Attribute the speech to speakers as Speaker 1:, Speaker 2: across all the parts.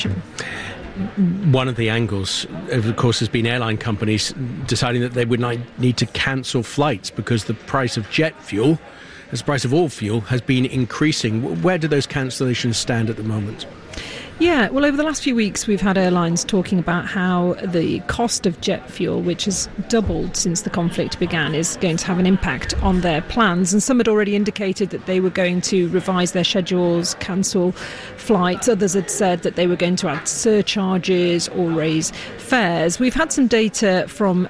Speaker 1: One of the angles, of course, has been airline companies deciding that they would not need to cancel flights because the price of jet fuel, as the price of all fuel, has been increasing. Where do those cancellations stand at the moment?
Speaker 2: Yeah, well, over the last few weeks, we've had airlines talking about how the cost of jet fuel, which has doubled since the conflict began, is going to have an impact on their plans. And some had already indicated that they were going to revise their schedules, cancel flights. Others had said that they were going to add surcharges or raise fares. We've had some data from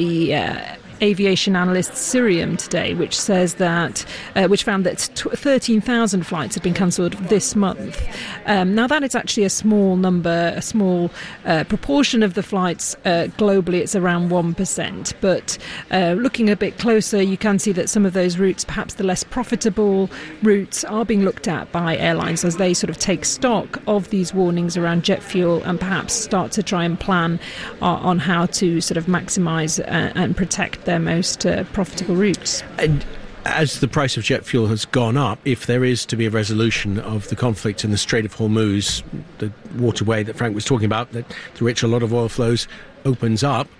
Speaker 2: the aviation analyst Cirium today, which says that which found that 13,000 flights have been cancelled this month. Now that is actually a small number, a small proportion of the flights globally. It's around 1%. But looking a bit closer, you can see that some of those routes, perhaps the less profitable routes, are being looked at by airlines as they sort of take stock of these warnings around jet fuel and perhaps start to try and plan on how to sort of maximise and protect their most profitable routes.
Speaker 1: And as the price of jet fuel has gone up, if there is to be a resolution of the conflict in the Strait of Hormuz, the waterway that Frank was talking about, that through which a lot of oil flows, opens up,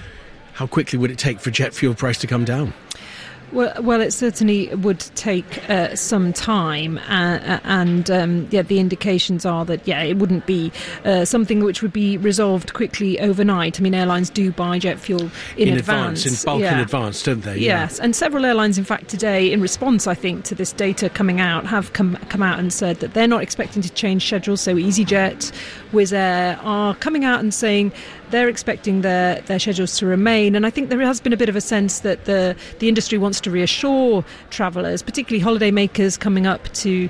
Speaker 1: how quickly would it take for jet fuel price to come down?
Speaker 2: Well, it certainly would take some time, and the indications are that it wouldn't be something which would be resolved quickly overnight. I mean, airlines do buy jet fuel in advance,
Speaker 1: in bulk in advance, don't they?
Speaker 2: Yes, and several airlines, in fact, today, in response, I think, to this data coming out, have come out and said that they're not expecting to change schedules. So EasyJet, Wizz Air are coming out and saying they're expecting their schedules to remain. And I think there has been a bit of a sense that the industry wants to reassure travellers, particularly holidaymakers coming up to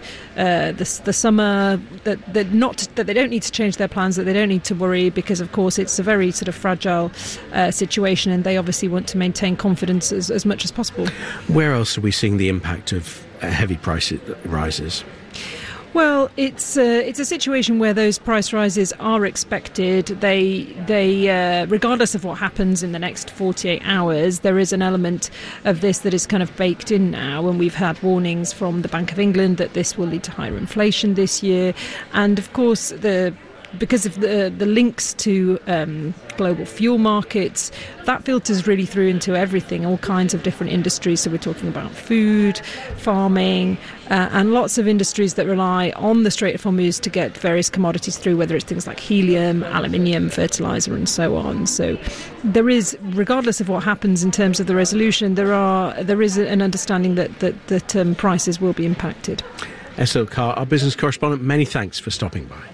Speaker 2: the summer, that they don't need to change their plans, that they don't need to worry, because of course it's a very sort of fragile situation, and they obviously want to maintain confidence as much as possible.
Speaker 1: Where else are we seeing the impact of heavy price rises?
Speaker 2: Well, it's a situation where those price rises are expected. They regardless of what happens in the next 48 hours, there is an element of this that is kind of baked in now. And we've had warnings from the Bank of England that this will lead to higher inflation this year. And of course, because of the links to global fuel markets, that filters really through into everything, all kinds of different industries. So we're talking about food, farming, and lots of industries that rely on the Strait of Hormuz to get various commodities through, whether it's things like helium, aluminium, fertilizer, and so on. So there is, regardless of what happens in terms of the resolution, there is an understanding that prices will be impacted.
Speaker 1: Estelle Carr, our business correspondent, many thanks for stopping by.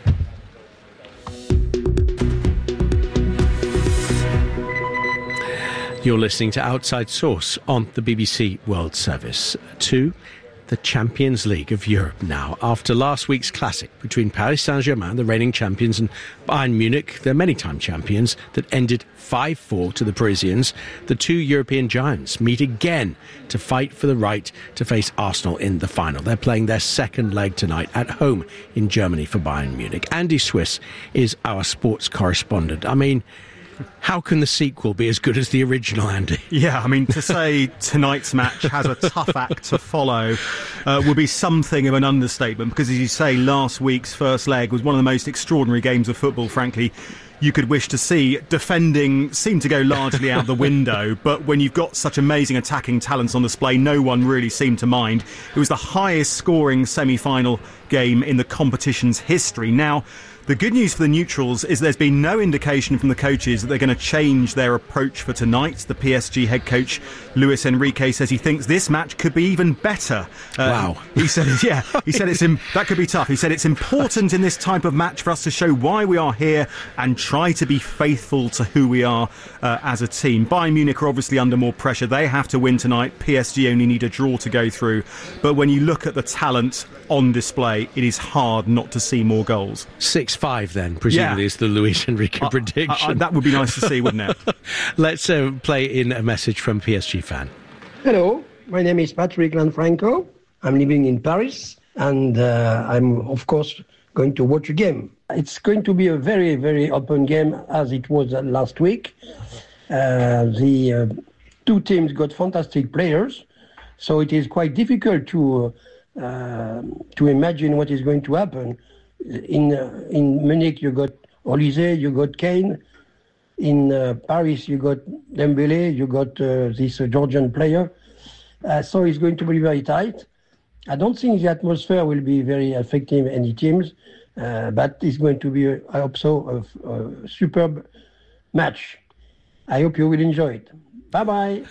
Speaker 1: You're listening to Outside Source on the BBC World Service. To the Champions League of Europe now. After last week's classic between Paris Saint-Germain, the reigning champions, and Bayern Munich, the many-time champions, that ended 5-4 to the Parisians, the two European giants meet again to fight for the right to face Arsenal in the final. They're playing their second leg tonight at home in Germany for Bayern Munich. Andy Swiss is our sports correspondent. I mean, how can the sequel be as good as the original, Andy?
Speaker 3: Yeah, I mean, to say tonight's match has a tough act to follow would be something of an understatement, because, as you say, last week's first leg was one of the most extraordinary games of football, frankly, you could wish to see. Defending seemed to go largely out the window, but when you've got such amazing attacking talents on display, no one really seemed to mind. It was the highest scoring semi-final game in the competition's history. Now, the good news for the neutrals is there's been no indication from the coaches that they're going to change their approach for tonight. The PSG head coach, Luis Enrique, says he thinks this match could be even better.
Speaker 1: Wow.
Speaker 3: He said, that could be tough. He said it's important in this type of match for us to show why we are here and try to be faithful to who we are as a team. Bayern Munich are obviously under more pressure. They have to win tonight. PSG only need a draw to go through. But when you look at the talent on display, it is hard not to see more goals.
Speaker 1: 6-5 then, presumably, is the Luis Enrique prediction.
Speaker 3: That would be nice to see, wouldn't it?
Speaker 1: Let's play in a message from PSG fan.
Speaker 4: Hello, my name is Patrick Lanfranco. I'm living in Paris, and I'm, of course, going to watch a game. It's going to be a very, very open game, as it was last week. The two teams got fantastic players, so it is quite difficult to imagine what is going to happen. In Munich, you got Olise, you got Kane. In Paris, you got Dembele, you got this Georgian player. So it's going to be very tight. I don't think the atmosphere will be very affecting any teams, but it's going to be, I hope so, a superb match. I hope you will enjoy it. Bye-bye.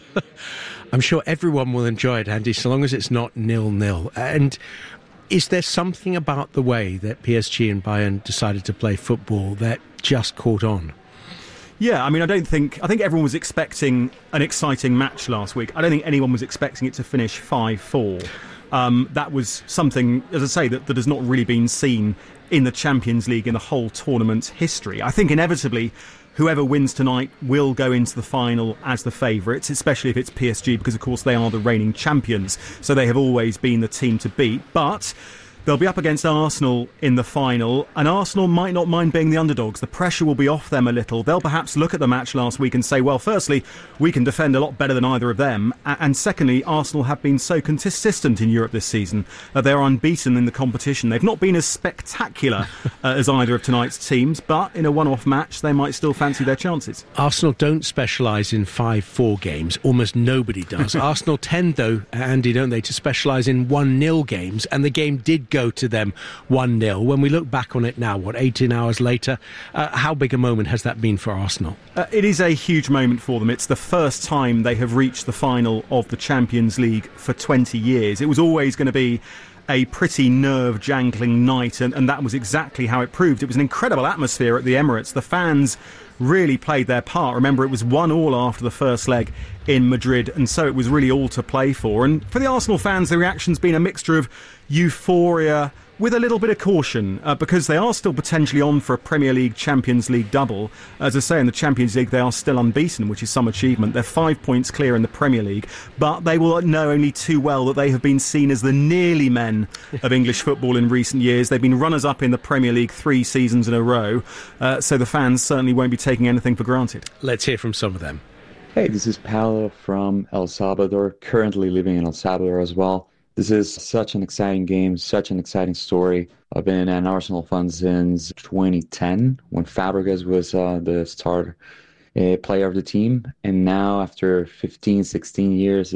Speaker 1: I'm sure everyone will enjoy it, Andy, so long as it's not 0-0. And is there something about the way that PSG and Bayern decided to play football that just caught on?
Speaker 3: Yeah, I mean, I think everyone was expecting an exciting match last week. I don't think anyone was expecting it to finish 5-4. That was something, as I say, that has not really been seen in the Champions League in the whole tournament's history. I think inevitably whoever wins tonight will go into the final as the favourites, especially if it's PSG, because of course they are the reigning champions, so they have always been the team to beat. But they'll be up against Arsenal in the final, and Arsenal might not mind being the underdogs. The pressure will be off them a little. They'll perhaps look at the match last week and say, well, firstly, we can defend a lot better than either of them, and secondly, Arsenal have been so consistent in Europe this season that they're unbeaten in the competition. They've not been as spectacular as either of tonight's teams, but in a one-off match, they might still fancy their chances.
Speaker 1: Arsenal don't specialise in 5-4 games. Almost nobody does. Arsenal tend, though, Andy, don't they, to specialise in 1-0 games, and the game did go to them 1-0. When we look back on it now, 18 hours later, how big a moment has that been for Arsenal?
Speaker 3: It is a huge moment for them. It's the first time they have reached the final of the Champions League for 20 years. It was always going to be a pretty nerve-jangling night, and that was exactly how it proved. It was an incredible atmosphere at the Emirates. The fans really played their part. Remember, it was 1-1 after the first leg in Madrid, and so it was really all to play for. And for the Arsenal fans, the reaction's been a mixture of euphoria with a little bit of caution, because they are still potentially on for a Premier League, Champions League double. As I say, in the Champions League, they are still unbeaten, which is some achievement. They're 5 points clear in the Premier League, but they will know only too well that they have been seen as the nearly men of English football in recent years. They've been runners-up in the Premier League 3 seasons in a row, so the fans certainly won't be taking anything for granted.
Speaker 1: Let's hear from some of them.
Speaker 5: Hey, this is Paolo from El Salvador, currently living in El Salvador as well. This is such an exciting game, such an exciting story. I've been an Arsenal fan since 2010, when Fabregas was the star player of the team. And now, after 15, 16 years,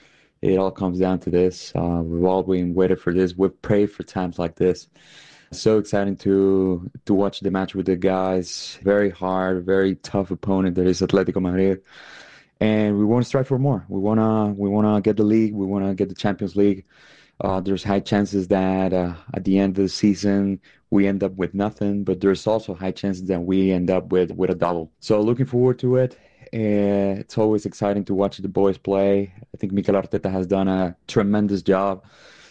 Speaker 5: it all comes down to this. We've all been waiting for this. We've prayed for times like this. So exciting to watch the match with the guys. Very hard, very tough opponent that is Atletico Madrid. And we want to strive for more. We wanna get the league. We want to get the Champions League. There's high chances that at the end of the season we end up with nothing, but there's also high chances that we end up with a double. So looking forward to it. It's always exciting to watch the boys play. I think Mikel Arteta has done a tremendous job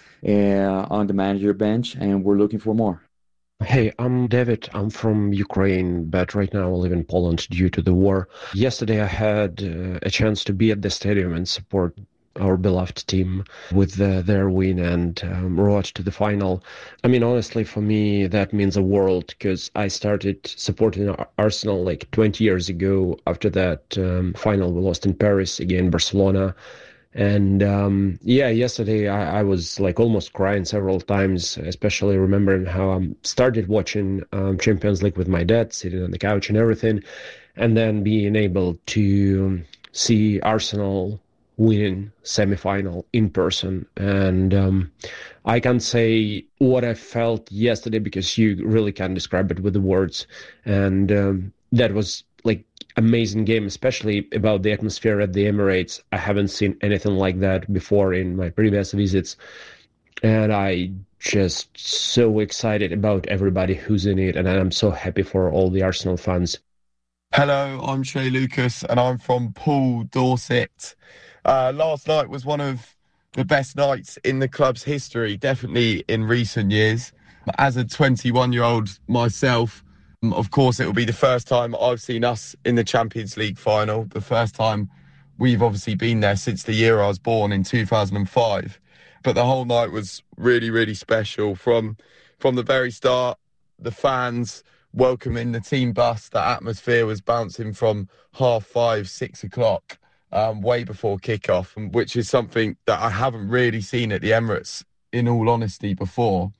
Speaker 5: on the manager bench, and we're looking for more.
Speaker 6: Hey, I'm David. I'm from Ukraine, but right now I live in Poland due to the war. Yesterday I had a chance to be at the stadium and support our beloved team with their win and road to the final. I mean, honestly, for me, that means the world, because I started supporting Arsenal like 20 years ago. After that final we lost in Paris against Barcelona. And yesterday I was like almost crying several times, especially remembering how I started watching Champions League with my dad, sitting on the couch and everything, and then being able to see Arsenal winning semi-final in person. And I can't say what I felt yesterday, because you really can't describe it with the words. And that was like amazing game, especially about the atmosphere at the Emirates. I haven't seen anything like that before in my previous visits, and I just so excited about everybody who's in it, and I'm so happy for all the Arsenal fans.
Speaker 7: Hello, I'm Shay Lucas, and I'm from Poole, Dorset. Last night was one of the best nights in the club's history, definitely in recent years. As a 21-year-old myself, of course, it will be the first time I've seen us in the Champions League final, the first time we've obviously been there since the year I was born in 2005. But the whole night was really, really special. From the very start, the fans welcoming the team bus, the atmosphere was bouncing from 5:30, 6 o'clock, way before kickoff, which is something that I haven't really seen at the Emirates, in all honesty, before.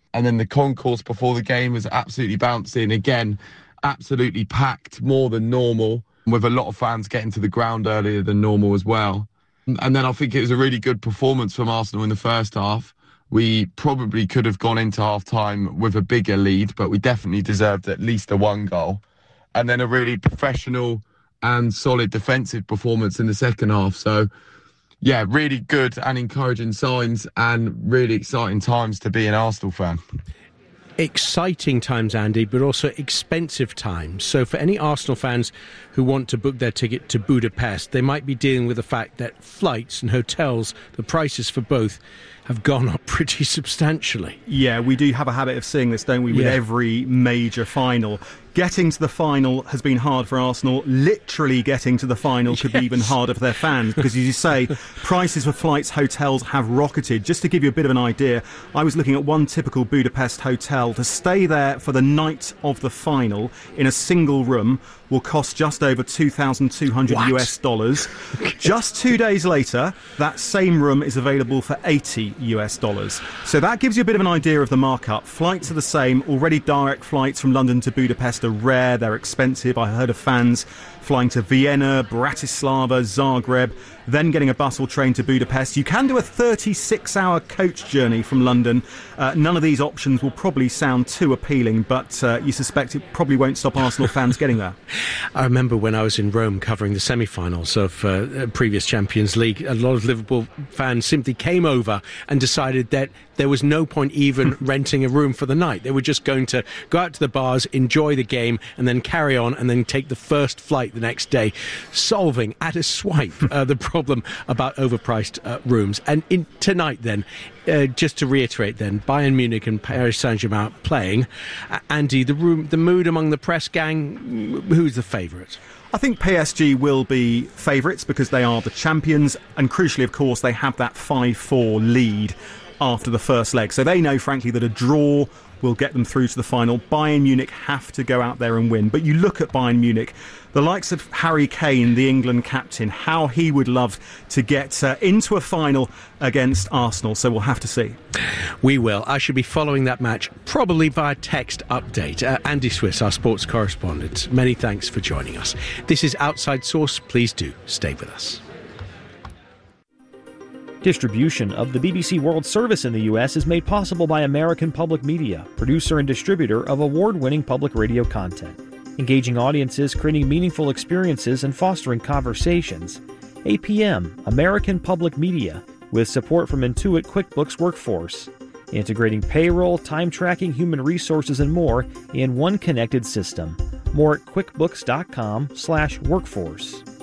Speaker 7: And then the concourse before the game was absolutely bouncing. Again, absolutely packed, more than normal, with a lot of fans getting to the ground earlier than normal as well. And then I think it was a really good performance from Arsenal in the first half. We probably could have gone into half-time with a bigger lead, but we definitely deserved at least a 1 goal. And then a really professional and solid defensive performance in the second half. So, yeah, really good and encouraging signs and really exciting times to be an Arsenal fan.
Speaker 1: Exciting times, Andy, but also expensive times. So for any Arsenal fans who want to book their ticket to Budapest, they might be dealing with the fact that flights and hotels, the prices for both, have gone up pretty substantially.
Speaker 3: Yeah, we do have a habit of seeing this, don't we, with every major final. Getting to the final has been hard for Arsenal. Literally getting to the final could be even harder for their fans because, as you say, prices for flights, hotels have rocketed. Just to give you a bit of an idea, I was looking at one typical Budapest hotel. To stay there for the night of the final in a single room will cost just over $2,200 US dollars. Just 2 days later, that same room is available for $80 US dollars. So that gives you a bit of an idea of the markup. Flights are the same. Already direct flights from London to Budapest are rare, they're expensive. I heard of fans flying to Vienna, Bratislava, Zagreb, then getting a bus or train to Budapest. You can do a 36-hour coach journey from London. None of these options will probably sound too appealing, but you suspect it probably won't stop Arsenal fans getting there.
Speaker 1: I remember when I was in Rome covering the semi-finals of previous Champions League, a lot of Liverpool fans simply came over and decided that there was no point even renting a room for the night. They were just going to go out to the bars, enjoy the game, and then carry on and then take the first flight the next day, solving at a swipe the problem about overpriced rooms. And tonight then, just to reiterate then, Bayern Munich and Paris Saint-Germain playing. Andy, the mood among the press gang, who's the favourite?
Speaker 3: I think PSG will be favourites because they are the champions, and crucially, of course, they have that 5-4 lead after the first leg. So they know, frankly, that a draw will get them through to the final. Bayern Munich have to go out there and win. But you look at Bayern Munich, the likes of Harry Kane, the England captain, how he would love to get into a final against Arsenal. So we'll have to see.
Speaker 1: We will. I should be following that match probably via text update. Andy Swiss, our sports correspondent, many thanks for joining us. This is Outside Source. Please do stay with us.
Speaker 8: Distribution of the BBC World Service in the U.S. is made possible by American Public Media, producer and distributor of award-winning public radio content. Engaging audiences, creating meaningful experiences, and fostering conversations. APM, American Public Media, with support from Intuit QuickBooks Workforce. Integrating payroll, time tracking, human resources, and more in one connected system. More at quickbooks.com/workforce.